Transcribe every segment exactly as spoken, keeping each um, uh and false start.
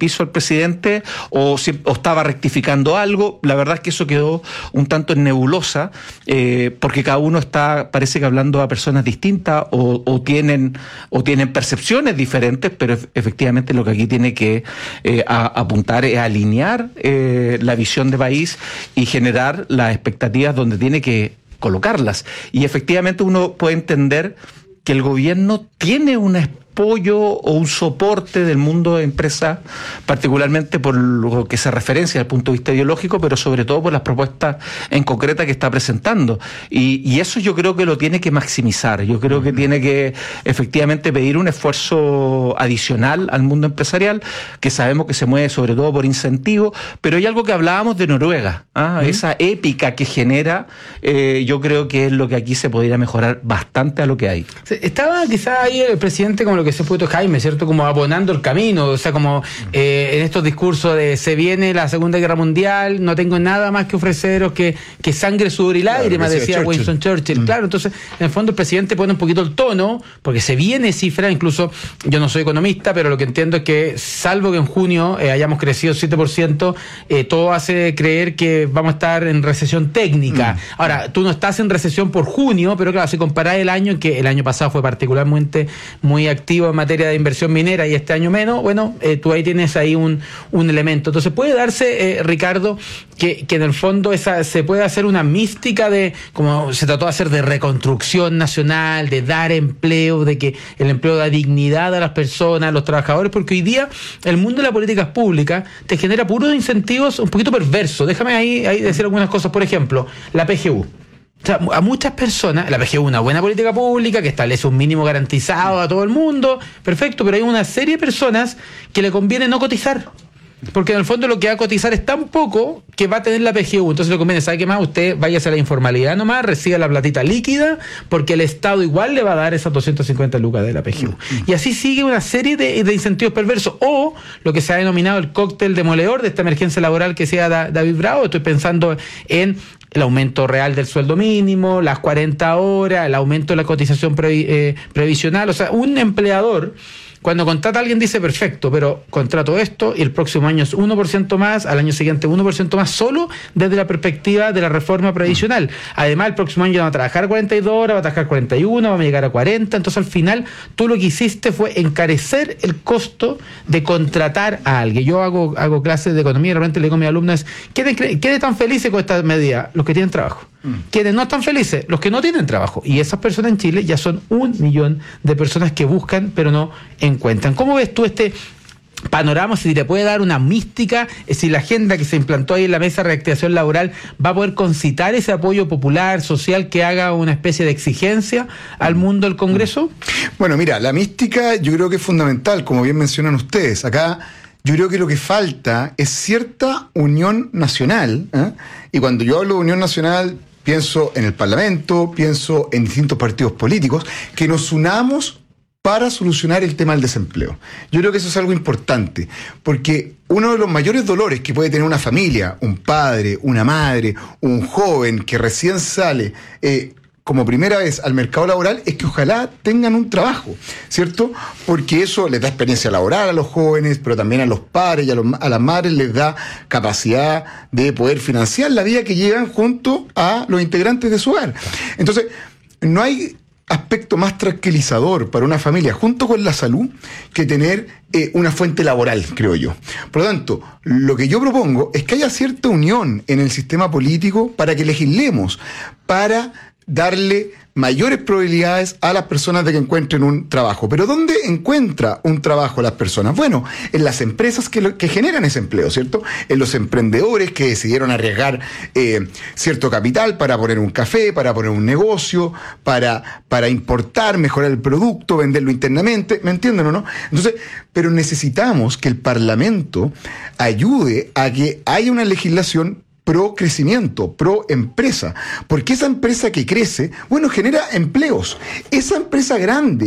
piso el presidente o, si, o estaba rectificando algo. La verdad es que eso quedó un tanto en nebulosa, eh, porque cada uno está, parece que hablando a personas distintas o, o tienen o tienen percepciones diferentes, pero efectivamente lo que aquí tiene que eh, a, apuntar es alinear eh, la visión de país y generar las expectativas donde tiene que colocarlas. Y efectivamente uno puede entender que el gobierno tiene una apoyo o un soporte del mundo de empresas, particularmente por lo que se referencia desde el punto de vista ideológico, pero sobre todo por las propuestas en concreta que está presentando. Y, y eso yo creo que lo tiene que maximizar. Yo creo que tiene que efectivamente pedir un esfuerzo adicional al mundo empresarial, que sabemos que se mueve sobre todo por incentivos, pero hay algo que hablábamos de Noruega, ¿ah? Uh-huh. Esa épica que genera, eh, yo creo que es lo que aquí se podría mejorar bastante a lo que hay. Estaba quizá ahí el presidente como lo que se fue Jaime, ¿cierto? Como abonando el camino, o sea, como eh, en estos discursos de se viene la Segunda Guerra Mundial, no tengo nada más que ofreceros que, que sangre, sudor y lágrimas, claro, decía Churchill. Winston Churchill. Mm. Claro, entonces, en el fondo el presidente pone un poquito el tono, porque se viene cifra, incluso yo no soy economista, pero lo que entiendo es que, salvo que en junio eh, hayamos crecido siete por ciento, eh, todo hace creer que vamos a estar en recesión técnica. Mm. Ahora, tú no estás en recesión por junio, pero claro, si comparás el año, que el año pasado fue particularmente muy activo en materia de inversión minera y este año menos, bueno, eh, tú ahí tienes ahí un, un elemento. Entonces puede darse, eh, Ricardo, que, que en el fondo esa se puede hacer una mística de, como se trató de hacer, de reconstrucción nacional, de dar empleo, de que el empleo da dignidad a las personas, a los trabajadores, porque hoy día el mundo de las políticas públicas te genera puros incentivos un poquito perversos. Déjame ahí, ahí decir algunas cosas. Por ejemplo, la P G U. O sea, a muchas personas, la P G U es una buena política pública que establece un mínimo garantizado a todo el mundo, perfecto, pero hay una serie de personas que le conviene no cotizar, porque en el fondo lo que va a cotizar es tan poco que va a tener la P G U, entonces le conviene, ¿sabe qué más? Usted váyase a la informalidad nomás, reciba la platita líquida, porque el Estado igual le va a dar esas doscientas cincuenta lucas de la P G U. Y así sigue una serie de, de incentivos perversos, o lo que se ha denominado el cóctel demoledor de esta emergencia laboral que sea da, David Bravo. Estoy pensando en el aumento real del sueldo mínimo, las cuarenta horas, el aumento de la cotización previ, eh, previsional. O sea, un empleador, cuando contrata a alguien, dice perfecto, pero contrato esto y el próximo año es uno por ciento más, al año siguiente uno por ciento más, solo desde la perspectiva de la reforma previsional. Además, el próximo año va a trabajar cuarenta y dos horas, va a trabajar cuarenta y una, va a llegar a cuarenta, entonces al final tú lo que hiciste fue encarecer el costo de contratar a alguien. Yo hago, hago clases de economía y realmente le digo a mis alumnos, ¿quiénes, ¿quiénes están felices con esta medida? Los que tienen trabajo. Quienes no están felices, los que no tienen trabajo. Y esas personas en Chile ya son un millón de personas que buscan pero no encuentran. ¿Cómo ves tú este panorama? Si te puede dar una mística, si la agenda que se implantó ahí en la mesa de reactivación laboral va a poder concitar ese apoyo popular, social, que haga una especie de exigencia al mundo del Congreso. Bueno, mira, la mística yo creo que es fundamental, como bien mencionan ustedes. Acá yo creo que lo que falta es cierta unión nacional, ¿eh? Y cuando yo hablo de unión nacional, pienso en el Parlamento, pienso en distintos partidos políticos, que nos unamos para solucionar el tema del desempleo. Yo creo que eso es algo importante, porque uno de los mayores dolores que puede tener una familia, un padre, una madre, un joven que recién sale eh, como primera vez al mercado laboral, es que ojalá tengan un trabajo, ¿cierto? Porque eso les da experiencia laboral a los jóvenes, pero también a los padres y a, los, a las madres les da capacidad de poder financiar la vida que llevan junto a los integrantes de su hogar. Entonces, no hay aspecto más tranquilizador para una familia, junto con la salud, que tener eh, una fuente laboral, creo yo. Por lo tanto, lo que yo propongo es que haya cierta unión en el sistema político para que legislemos, para darle mayores probabilidades a las personas de que encuentren un trabajo. ¿Pero dónde encuentra un trabajo las personas? Bueno, en las empresas que, lo, que generan ese empleo, ¿cierto? En los emprendedores que decidieron arriesgar eh, cierto capital para poner un café, para poner un negocio, para, para importar, mejorar el producto, venderlo internamente, ¿me entienden o no? Entonces, pero necesitamos que el Parlamento ayude a que haya una legislación pro crecimiento, pro empresa, porque esa empresa que crece, bueno, genera empleos. Esa empresa grande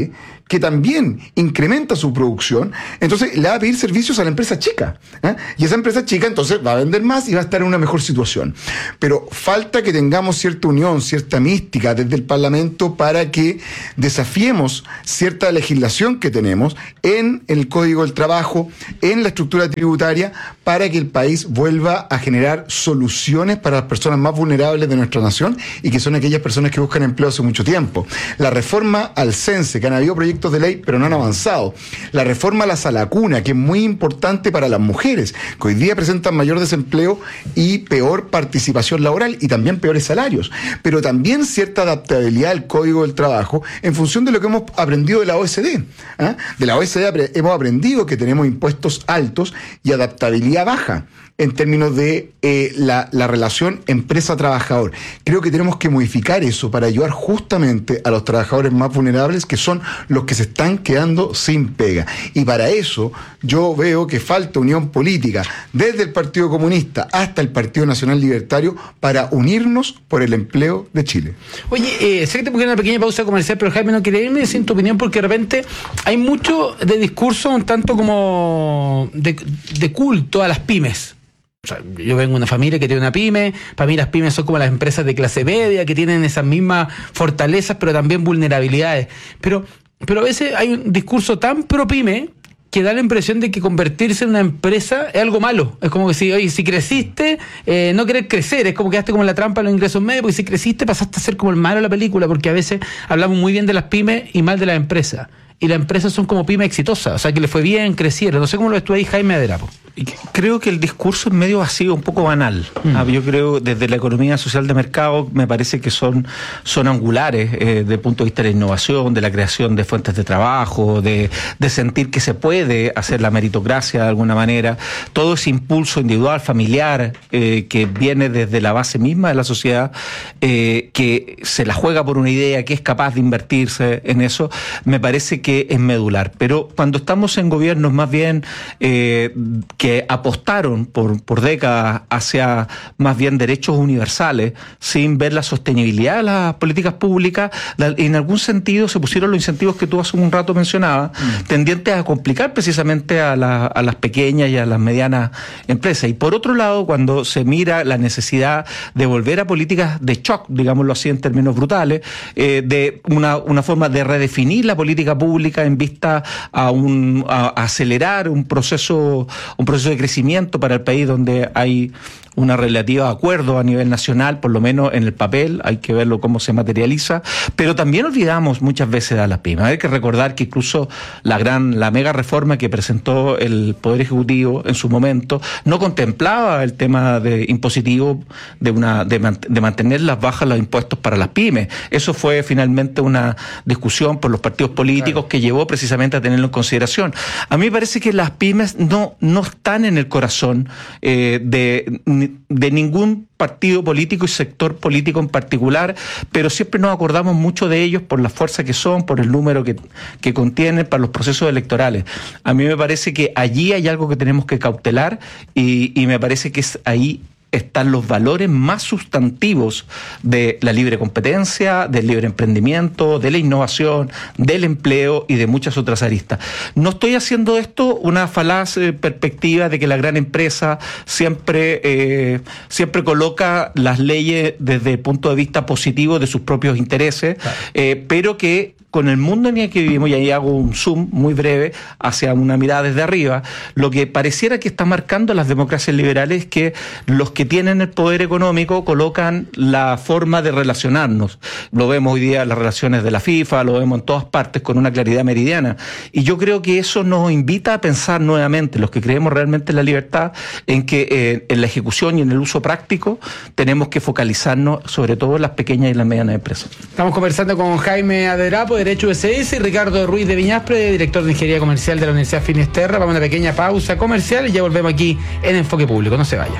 que también incrementa su producción, entonces le va a pedir servicios a la empresa chica, ¿eh? Y esa empresa chica entonces va a vender más y va a estar en una mejor situación. Pero falta que tengamos cierta unión, cierta mística desde el Parlamento para que desafiemos cierta legislación que tenemos en el Código del Trabajo, en la estructura tributaria, para que el país vuelva a generar soluciones para las personas más vulnerables de nuestra nación y que son aquellas personas que buscan empleo hace mucho tiempo. La reforma al CENSE, que han habido proyectos de ley pero no han avanzado. La reforma a la Salacuna, que es muy importante para las mujeres, que hoy día presentan mayor desempleo y peor participación laboral y también peores salarios. Pero también cierta adaptabilidad al Código del Trabajo en función de lo que hemos aprendido de la O E C D. ¿eh? De la O E C D hemos aprendido que tenemos impuestos altos y adaptabilidad baja en términos de eh, la, la relación empresa-trabajador. Creo que tenemos que modificar eso para ayudar justamente a los trabajadores más vulnerables, que son los que se están quedando sin pega. Y para eso yo veo que falta unión política, desde el Partido Comunista hasta el Partido Nacional Libertario, para unirnos por el empleo de Chile. Oye, eh, sé que te puse una pequeña pausa comercial, pero Jaime, no quería irme sin tu opinión, porque de repente hay mucho de discurso un tanto como de, de culto a las pymes. O sea, yo vengo de una familia que tiene una pyme. Para mí las pymes son como las empresas de clase media, que tienen esas mismas fortalezas pero también vulnerabilidades. Pero, pero a veces hay un discurso tan pro pyme que da la impresión de que convertirse en una empresa es algo malo. Es como que si, oye, si creciste, eh, no querés crecer, es como que quedaste como en la trampa de los ingresos medios, porque si creciste pasaste a ser como el malo de la película, porque a veces hablamos muy bien de las pymes y mal de las empresas. Y las empresas son como pymes exitosas, o sea, que le fue bien, crecieron. No sé cómo lo ves tú ahí, Jaime Aderapo. Creo que el discurso es medio vacío, un poco banal. Mm. Ah, yo creo, desde la economía social de mercado, me parece que son, son angulares eh, desde el punto de vista de la innovación, de la creación de fuentes de trabajo, de, de sentir que se puede hacer la meritocracia de alguna manera. Todo ese impulso individual, familiar, eh, que viene desde la base misma de la sociedad, eh, que se la juega por una idea, que es capaz de invertirse en eso, me parece que es medular. Pero cuando estamos en gobiernos más bien eh, que que apostaron por, por décadas hacia más bien derechos universales, sin ver la sostenibilidad de las políticas públicas, en algún sentido se pusieron los incentivos que tú hace un rato mencionabas, mm. tendientes a complicar precisamente a, la, a las pequeñas y a las medianas empresas. Y por otro lado, cuando se mira la necesidad de volver a políticas de shock, digámoslo así en términos brutales, eh, de una, una forma de redefinir la política pública en vista a, un, a, a acelerar un proceso, un proceso de crecimiento para el país donde hay una relativa acuerdo a nivel nacional, por lo menos en el papel, hay que verlo cómo se materializa, pero también olvidamos muchas veces a las pymes. Hay que recordar que incluso la gran, la mega reforma que presentó el Poder Ejecutivo en su momento no contemplaba el tema de impositivo de una de, de mantener las bajas los impuestos para las pymes. Eso fue finalmente una discusión por los partidos políticos, claro, que llevó precisamente a tenerlo en consideración. A mí me parece que las pymes no, no están en el corazón eh, de de ningún partido político y sector político en particular, pero siempre nos acordamos mucho de ellos por la fuerza que son, por el número que, que contienen para los procesos electorales. A mí me parece que allí hay algo que tenemos que cautelar y, y me parece que es ahí están los valores más sustantivos de la libre competencia, del libre emprendimiento, de la innovación, del empleo y de muchas otras aristas. No estoy haciendo esto una falaz eh, perspectiva de que la gran empresa siempre, eh, siempre coloca las leyes desde el punto de vista positivo de sus propios intereses, claro, eh, pero que con el mundo en el que vivimos, y ahí hago un zoom muy breve hacia una mirada desde arriba, lo que pareciera que está marcando las democracias liberales es que los que tienen el poder económico colocan la forma de relacionarnos. Lo vemos hoy día en las relaciones de la FIFA, lo vemos en todas partes con una claridad meridiana. Y yo creo que eso nos invita a pensar nuevamente, los que creemos realmente en la libertad, en que eh, en la ejecución y en el uso práctico tenemos que focalizarnos sobre todo en las pequeñas y las medianas empresas. Estamos conversando con Jaime Aderapo, Derecho U S S, y Ricardo Ruiz de Viñaspre, director de Ingeniería Comercial de la Universidad Finisterra. Vamos a una pequeña pausa comercial y ya volvemos aquí en Enfoque Público. No se vaya.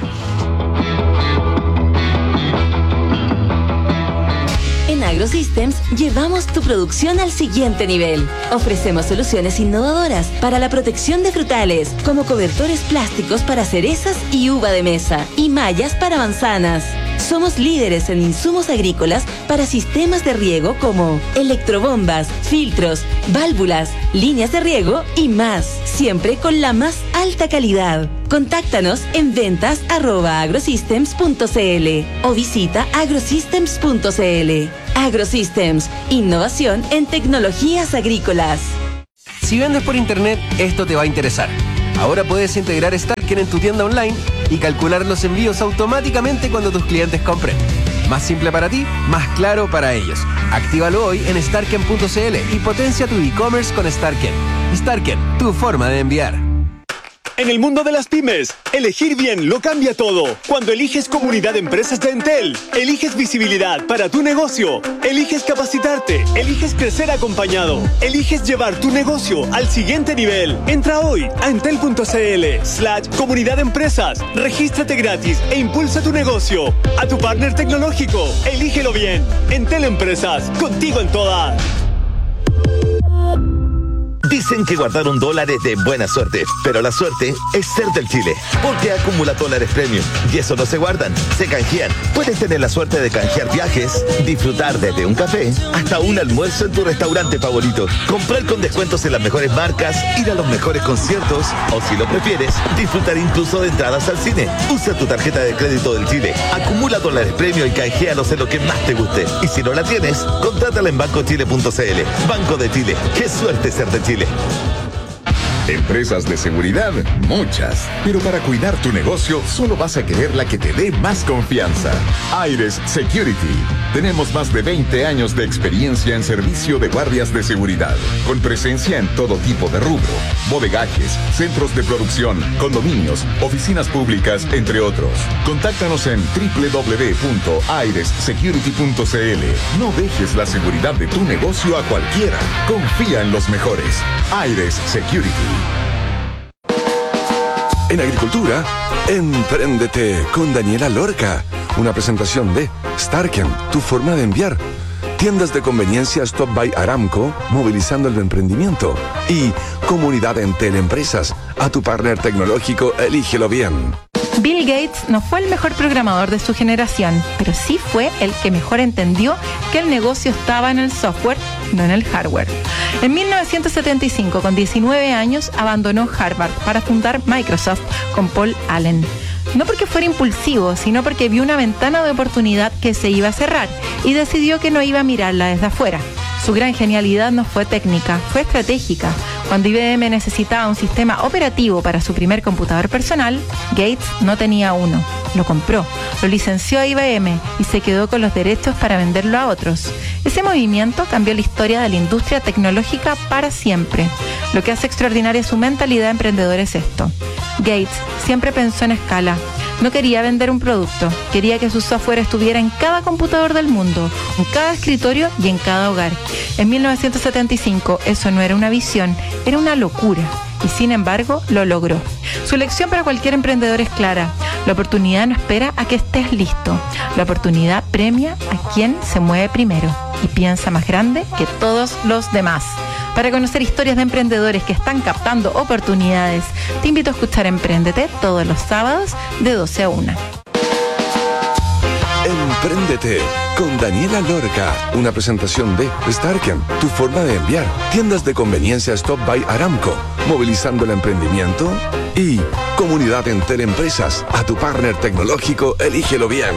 En AgroSystems llevamos tu producción al siguiente nivel. Ofrecemos soluciones innovadoras para la protección de frutales, como cobertores plásticos para cerezas y uva de mesa, y mallas para manzanas. Somos líderes en insumos agrícolas para sistemas de riego como electrobombas, filtros, válvulas, líneas de riego y más, siempre con la más alta calidad. Contáctanos en ventas arroba agrosystems punto cl o visita agrosystems punto cl. Agrosystems, innovación en tecnologías agrícolas. Si vendes por internet, esto te va a interesar. Ahora puedes integrar Starken en tu tienda online y calcular los envíos automáticamente cuando tus clientes compren. Más simple para ti, más claro para ellos. Actívalo hoy en starken punto cl y potencia tu e-commerce con Starken. Starken, tu forma de enviar. En el mundo de las pymes, elegir bien lo cambia todo. Cuando eliges Comunidad de Empresas de Entel, eliges visibilidad para tu negocio, eliges capacitarte, eliges crecer acompañado, eliges llevar tu negocio al siguiente nivel. Entra hoy a entel punto cl slash comunidad de empresas, regístrate gratis e impulsa tu negocio. A tu partner tecnológico, elígelo bien. Entel Empresas, contigo en todas. Dicen que guardar un dólar es de buena suerte, pero la suerte es ser del Chile, porque acumula dólares premium y eso no se guardan, se canjean. Puedes tener la suerte de canjear viajes, disfrutar desde un café hasta un almuerzo en tu restaurante favorito, comprar con descuentos en las mejores marcas, ir a los mejores conciertos o, si lo prefieres, disfrutar incluso de entradas al cine. Usa tu tarjeta de crédito del Chile, acumula dólares premium y canjealos en lo que más te guste. Y si no la tienes, contrátala en banco chile punto cl. Banco de Chile, qué suerte ser de Chile. Empresas de seguridad, muchas. Pero para cuidar tu negocio, solo vas a querer la que te dé más confianza. Aires Security. Tenemos más de veinte años de experiencia en servicio de guardias de seguridad, con presencia en todo tipo de rubro, bodegajes, centros de producción, condominios, oficinas públicas, entre otros. Contáctanos en doble u doble u doble u punto aires security punto cl. No dejes la seguridad de tu negocio a cualquiera. Confía en los mejores. Aires Security. En agricultura, empréndete con Daniela Lorca. Una presentación de Starken, tu forma de enviar. Tiendas de conveniencia Stop by Aramco, movilizando el emprendimiento. Y Comunidad Entel Empresas, a tu partner tecnológico, elígelo bien. Bill Gates no fue el mejor programador de su generación, pero sí fue el que mejor entendió que el negocio estaba en el software, no en el hardware. En mil novecientos setenta y cinco, con diecinueve años, abandonó Harvard para fundar Microsoft con Paul Allen. No porque fuera impulsivo, sino porque vio una ventana de oportunidad que se iba a cerrar y decidió que no iba a mirarla desde afuera. Su gran genialidad no fue técnica, fue estratégica. Cuando I B M necesitaba un sistema operativo para su primer computador personal, Gates no tenía uno. Lo compró, lo licenció a I B M y se quedó con los derechos para venderlo a otros. Ese movimiento cambió la historia de la industria tecnológica para siempre. Lo que hace extraordinaria su mentalidad emprendedora es esto. Gates siempre pensó en escala. No quería vender un producto, quería que su software estuviera en cada computador del mundo, en cada escritorio y en cada hogar. En mil novecientos setenta y cinco eso no era una visión, era una locura. Y sin embargo, lo logró. Su lección para cualquier emprendedor es clara. La oportunidad no espera a que estés listo. La oportunidad premia a quien se mueve primero y piensa más grande que todos los demás. Para conocer historias de emprendedores que están captando oportunidades, te invito a escuchar Empréndete todos los sábados de doce a una. Empréndete con Daniela Lorca. Una presentación de Starken, tu forma de enviar. Tiendas de conveniencia Stop by Aramco, movilizando el emprendimiento. Y Comunidad Entel Empresas, a tu partner tecnológico, elígelo bien.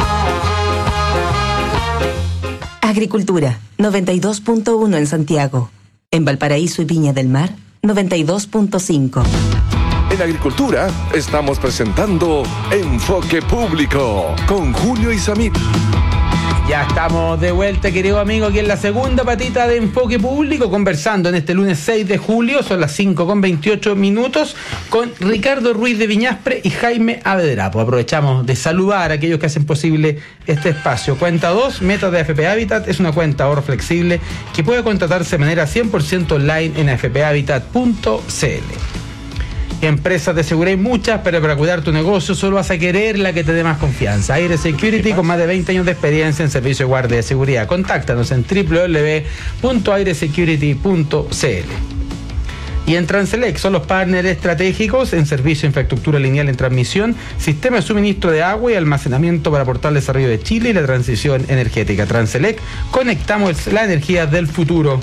Agricultura, noventa y dos punto uno en Santiago. En Valparaíso y Viña del Mar, noventa y dos punto cinco. En agricultura estamos presentando Enfoque Público con Julio Isamit. Ya estamos de vuelta, querido amigo, aquí en la segunda patita de Enfoque Público, conversando en este lunes seis de julio, son las cinco con veintiocho minutos, con Ricardo Ruiz de Viñaspre y Jaime Avedrapo. Aprovechamos de saludar a aquellos que hacen posible este espacio. Cuenta dos, Metas de A F P Habitat, es una cuenta ahorro flexible que puede contratarse de manera cien por ciento online en a f p habitat punto c l. Empresas de seguridad hay muchas, pero para cuidar tu negocio solo vas a querer la que te dé más confianza. Aires Security, con más de veinte años de experiencia en servicio de guardia de seguridad. Contáctanos en doble u doble u doble u punto aires security punto c l. Y en Transelec son los partners estratégicos en servicio de infraestructura lineal en transmisión, sistema de suministro de agua y almacenamiento para aportar el desarrollo de Chile y la transición energética. Transelec, conectamos la energía del futuro.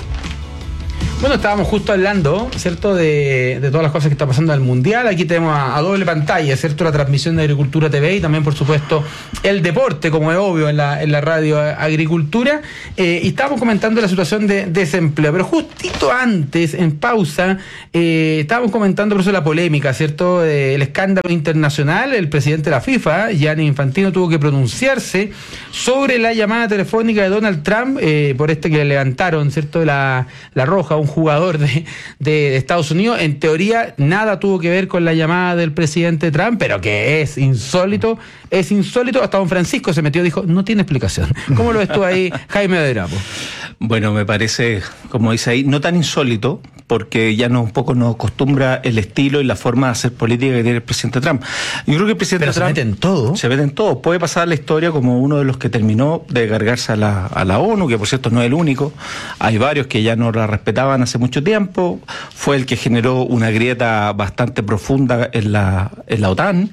Bueno, estábamos justo hablando, ¿cierto?, de, de todas las cosas que está pasando en el Mundial. Aquí tenemos a, a doble pantalla, ¿cierto?, la transmisión de Agricultura T V y también, por supuesto, el deporte, como es obvio, en la, en la radio Agricultura. Eh, y estábamos comentando la situación de desempleo. Pero justito antes, en pausa, eh, estábamos comentando por eso la polémica, ¿cierto?, eh, el escándalo internacional. El presidente de la FIFA, Gianni Infantino, tuvo que pronunciarse sobre la llamada telefónica de Donald Trump, eh, por este que le levantaron, ¿cierto?, la, la roja, un jugador de, de, de Estados Unidos. En teoría nada tuvo que ver con la llamada del presidente Trump, pero que es insólito, es insólito. Hasta don Francisco se metió y dijo, no tiene explicación. ¿Cómo lo ves tú ahí, Jaime de Drapo? Bueno, me parece, como dice ahí, no tan insólito, porque ya no un poco nos acostumbra el estilo y la forma de hacer política que tiene el presidente Trump. Yo creo que el presidente Pero Trump... se mete en todo. Se mete en todo. Puede pasar la historia como uno de los que terminó de cargarse a la, a la ONU, que por cierto no es el único. Hay varios que ya no la respetaban hace mucho tiempo. Fue el que generó una grieta bastante profunda en la, en la OTAN.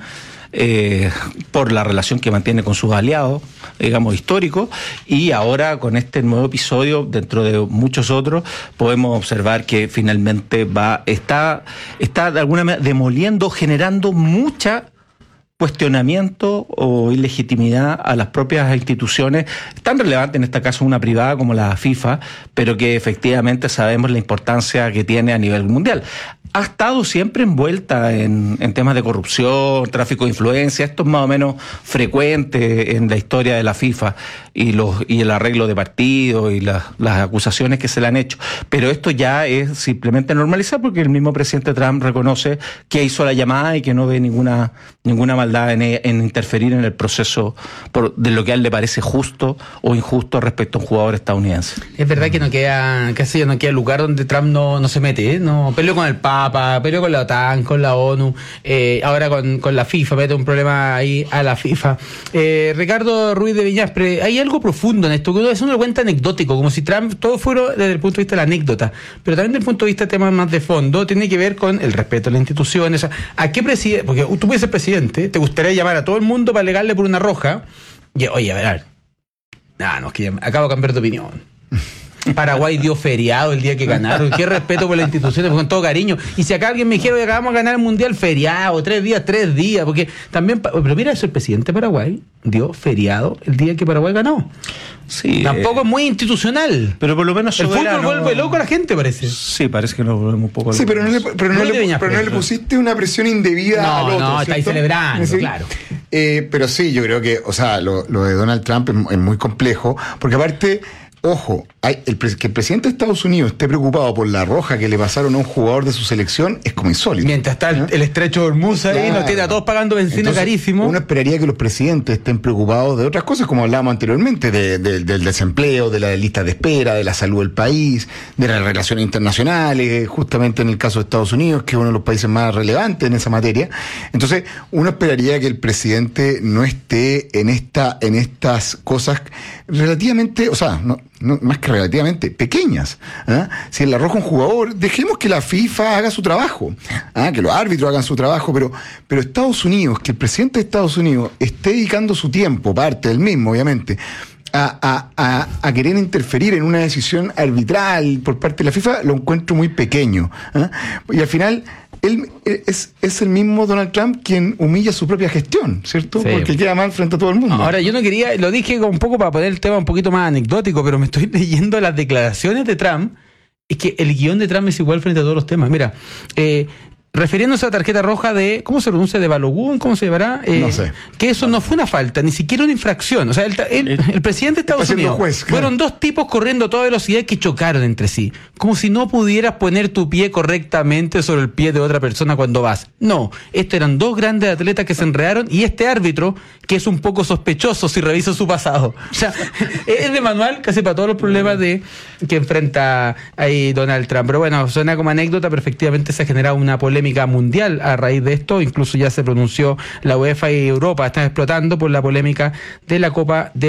Eh, por la relación que mantiene con sus aliados, digamos, históricos, y ahora con este nuevo episodio, dentro de muchos otros, podemos observar que finalmente va, está, está de alguna manera demoliendo, generando mucha cuestionamiento o ilegitimidad a las propias instituciones, tan relevantes en este caso una privada como la FIFA, pero que efectivamente sabemos la importancia que tiene a nivel mundial. Ha estado siempre envuelta en, en temas de corrupción, tráfico de influencia. Esto es más o menos frecuente en la historia de la FIFA y los y el arreglo de partidos y la, las acusaciones que se le han hecho. Pero esto ya es simplemente normalizar, porque el mismo presidente Trump reconoce que hizo la llamada y que no ve ninguna ninguna maldad en, en interferir en el proceso por, de lo que a él le parece justo o injusto respecto a un jugador estadounidense. Es verdad que no queda, qué sé yo, no queda lugar donde Trump no, no se mete, ¿eh? No peleó con el Papa, peleó con la OTAN, con la ONU, eh, ahora con, con la FIFA, mete un problema ahí a la FIFA. Eh, Ricardo Ruiz de Viñaspre, hay algo profundo en esto, que uno, es uno lo cuenta anecdótico, como si Trump todo fuera desde el punto de vista de la anécdota, pero también desde el punto de vista de temas más de fondo, tiene que ver con el respeto a las instituciones. O sea, ¿a qué presidente? Porque tú puedes ser presidente, te gustaría llamar a todo el mundo para alegarle por una roja, y oye, a ver, a ver, nah, no, es que ya acabo de cambiar de opinión. Paraguay dio feriado el día que ganaron. Qué respeto por las instituciones, con todo cariño. Y si acá alguien me dijera que acabamos de ganar el mundial, feriado, tres días, tres días, porque también, pero mira, eso, el presidente de Paraguay dio feriado el día que Paraguay ganó. Sí, tampoco eh, es muy institucional. Pero por lo menos el soberano, fútbol vuelve loco a la gente, parece. Sí, parece que nos volvemos un poco. Sí, pero no le, pero no le, pero no le pusiste una presión indebida no, al otro. No, está ahí celebrando, ¿sí? Claro. Eh, pero sí, yo creo que, o sea, lo, lo de Donald Trump es, es muy complejo, porque aparte, ojo, hay el, que el presidente de Estados Unidos esté preocupado por la roja que le pasaron a un jugador de su selección es como insólito. Mientras está el, el estrecho de Hormuz ahí, claro, nos tiene a todos pagando benzina. Entonces, carísimo. Uno esperaría que los presidentes estén preocupados de otras cosas, como hablábamos anteriormente, de, de, del desempleo, de la lista de espera, de la salud del país, de las relaciones internacionales, justamente en el caso de Estados Unidos, que es uno de los países más relevantes en esa materia. Entonces, uno esperaría que el presidente no esté en esta, en estas cosas relativamente, o sea, no, no, más que relativamente pequeñas. ¿eh? Si le arroja un jugador, dejemos que la FIFA haga su trabajo, ¿eh? que los árbitros hagan su trabajo, pero, pero Estados Unidos, que el presidente de Estados Unidos esté dedicando su tiempo, parte del mismo, obviamente, A, a, a, a querer interferir en una decisión arbitral por parte de la FIFA, lo encuentro muy pequeño. ¿eh? Y al final, él es, es el mismo Donald Trump quien humilla su propia gestión, ¿cierto? Sí. Porque queda mal frente a todo el mundo. Ahora, yo no quería, lo dije un poco para poner el tema un poquito más anecdótico, pero me estoy leyendo las declaraciones de Trump. Es que el guión de Trump es igual frente a todos los temas. Mira, eh, refiriéndose a la tarjeta roja de, ¿cómo se pronuncia? De Balogun, ¿cómo se llamará? Eh, no sé. Que eso no fue una falta, ni siquiera una infracción. O sea, el, el, el presidente de Estados Unidos, juez, claro. Fueron dos tipos corriendo a toda velocidad que chocaron entre sí. Como si no pudieras poner tu pie correctamente sobre el pie de otra persona cuando vas. No, estos eran dos grandes atletas que se enredaron y este árbitro, que es un poco sospechoso si revisa su pasado. O sea, es de manual casi para todos los problemas de que enfrenta ahí Donald Trump. Pero bueno, suena como anécdota, pero efectivamente se ha generado una polémica mundial a raíz de esto. Incluso ya se pronunció la UEFA y Europa, están explotando por la polémica de la Copa del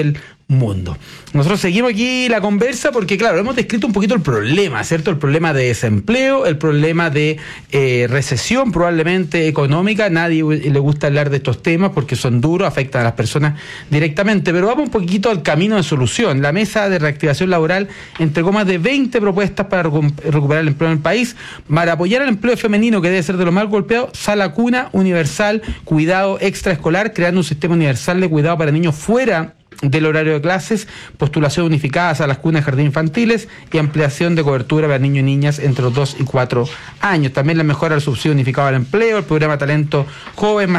mundo. Nosotros seguimos aquí la conversa porque, claro, hemos descrito un poquito el problema, ¿cierto? El problema de desempleo, el problema de eh, recesión probablemente económica. Nadie le gusta hablar de estos temas porque son duros, afectan a las personas directamente, pero vamos un poquito al camino de solución. La Mesa de Reactivación Laboral entregó más de veinte propuestas para recuperar el empleo en el país, para apoyar el empleo femenino que debe ser de lo más golpeado, sala cuna universal, cuidado extraescolar, creando un sistema universal de cuidado para niños fuera del horario de clases, postulación unificada a las cunas de jardín infantiles y ampliación de cobertura para niños y niñas entre los dos y cuatro años. También la mejora del subsidio unificado al empleo, el programa Talento Joven,